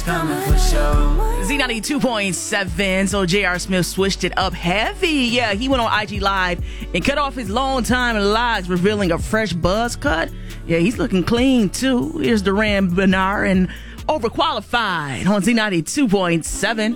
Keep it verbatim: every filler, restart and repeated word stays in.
coming for sure. Z ninety-two point seven. So J R. Smith switched it up heavy. Yeah, he went on I G Live and cut off his long-time lies, revealing a fresh buzz cut. Yeah, he's looking clean, too. Here's Duran Bernard and Overqualified on Z ninety-two point seven.